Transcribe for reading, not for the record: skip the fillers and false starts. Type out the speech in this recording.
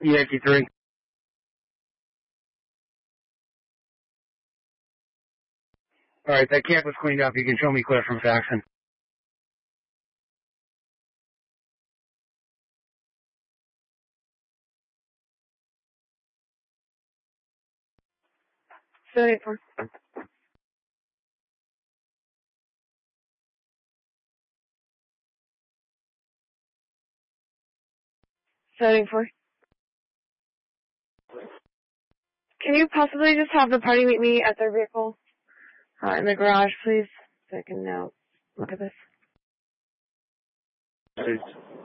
Yankee 3. Alright, that camp was cleaned up. You can show me clear from Saxon. Setting for. Setting for. Can you possibly just have the party meet me at their vehicle in the garage, please, so I can now look at this?